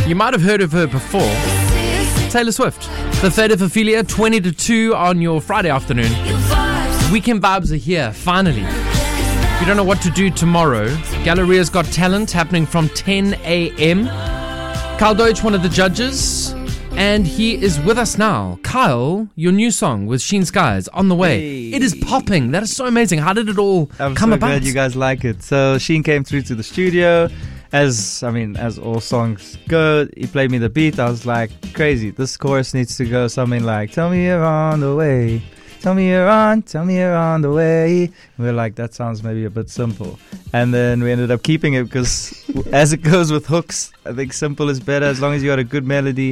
You might have heard of her before. Taylor Swift. The Fate of Ophelia, 20-2 on your Friday afternoon. Weekend vibes are here, finally. If you don't know what to do tomorrow, Galleria's Got Talent happening from 10 a.m. Kyle Deutsch, one of the judges, and he is with us now. Kyle, your new song with Sheen Skies, on the way. Hey. It is popping. That is so amazing. How did it all come about? I'm so glad you guys like it. So Sheen came through to the studio. As all songs go, he played me the beat. I was like, crazy. This chorus needs to go something like, tell me you're on the way. Tell me you're on the way. And we're like, that sounds maybe a bit simple. And then we ended up keeping it because as it goes with hooks, I think simple is better as long as you got a good melody.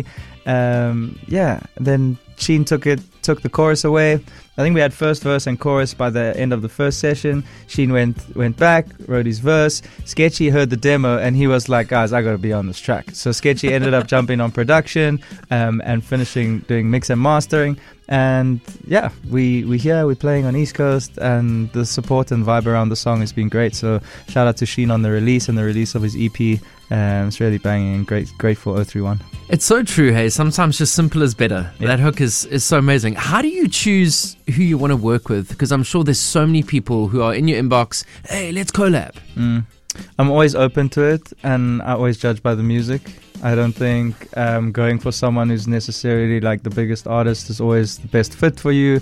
Then Sheen took the chorus away. I think we had first verse and chorus by the end of the first session. Sheen went back, wrote his verse. Sketchy heard the demo and he was like, guys, I got to be on this track. So Sketchy ended up jumping on production and finishing doing mix and mastering. And yeah, we're playing on East Coast, and the support and vibe around the song has been great. So shout out to Sheen on the release and the release of his EP. It's really banging and great for 031. It's so true, hey. Sometimes just simple is better. Yeah. That hook is so amazing. How do you choose who you want to work with? Because I'm sure there's so many people who are in your inbox, hey, let's collab. I'm always open to it, and I always judge by the music. I don't think going for someone who's necessarily like the biggest artist is always the best fit for you.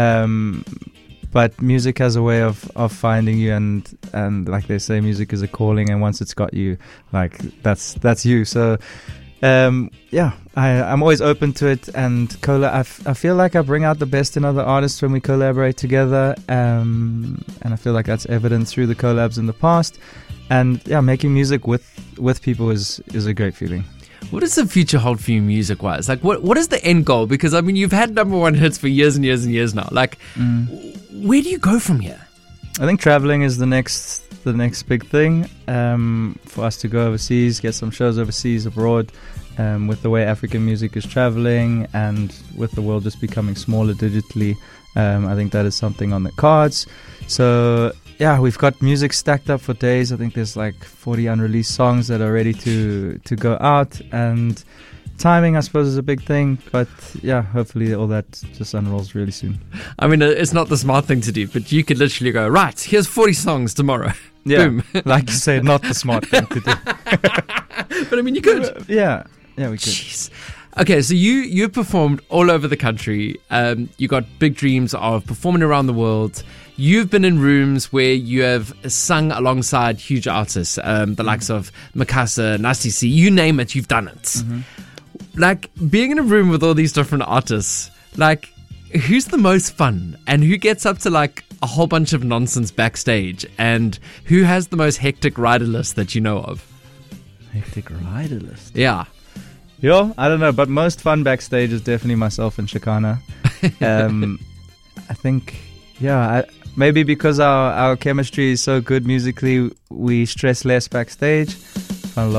But music has a way of finding you, and like they say, music is a calling, and once it's got you, like that's you. So I'm always open to it, and I feel like I bring out the best in other artists when we collaborate together, and I feel like that's evident through the collabs in the past. And yeah, making music with people is a great feeling. What does the future hold for you music-wise? Like, what is the end goal? Because, I mean, you've had number one hits for years and years and years now. Like, where do you go from here? I think traveling is the next big thing for us to go overseas, get some shows overseas, abroad, with the way African music is traveling and with the world just becoming smaller digitally. I think that is something on the cards. So yeah, we've got music stacked up for days. I think there's like 40 unreleased songs that are ready to go out, and timing, I suppose, is a big thing. But yeah, hopefully all that just unrolls really soon. I mean, it's not the smart thing to do, but you could literally go, right, here's 40 songs tomorrow. Yeah, boom. Like you said, not the smart thing to do. But I mean, you could. Yeah, we could. Jeez. Okay, so you've performed all over the country. You got big dreams of performing around the world. You've been in rooms where you have sung alongside huge artists, the likes of Mikasa, Nasty C, you name it, you've done it. Mm-hmm. Like, being in a room with all these different artists, like, who's the most fun? And who gets up to, like, a whole bunch of nonsense backstage? And who has the most hectic rider list that you know of? Hectic rider list? Yeah. Yo, I don't know, but most fun backstage is definitely myself and Shakana. I think, maybe because our chemistry is so good musically, we stress less backstage.